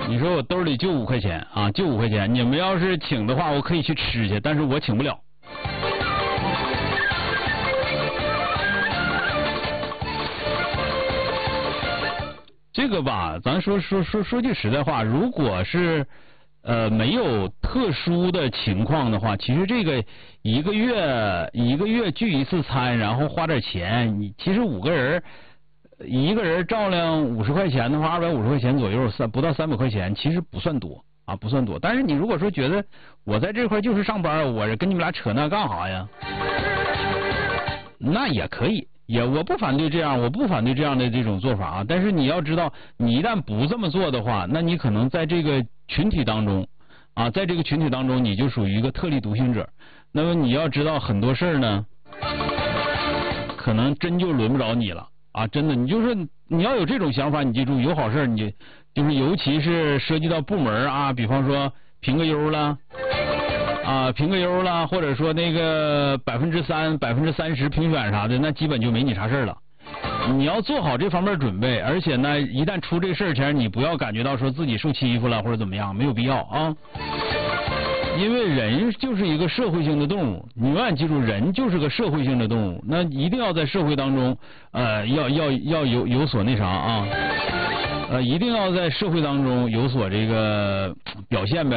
你说我兜里就5块钱啊，就5块钱，你们要是请的话，我可以去吃去，但是我请不了。这个吧，咱说句实在话，如果是没有特殊的情况的话，其实这个一个月聚一次餐，然后花点钱，你其实5个人，一个人照亮50块钱的话，250块钱左右，不到300块钱，其实不算多啊，不算多。但是你如果说觉得我在这块就是上班，我跟你们俩扯那干啥呀？那也可以。我不反对这样，我不反对这样的这种做法啊。但是你要知道，你一旦不这么做的话，那你可能在这个群体当中啊，在这个群体当中，你就属于一个特立独行者。那么你要知道很多事儿呢，可能真就轮不着你了啊！真的，你要有这种想法，你记住，有好事你就是尤其是涉及到部门啊，比方说评个优了。啊，评个优了，或者说那个30%评选啥的，那基本就没你啥事了。你要做好这方面准备，而且呢，一旦出这事儿前，你不要感觉到说自己受欺负了或者怎么样，没有必要啊。因为人就是一个社会性的动物，你永远记住，人就是个社会性的动物，那一定要在社会当中，要有所那啥啊，一定要在社会当中有所这个表现呗。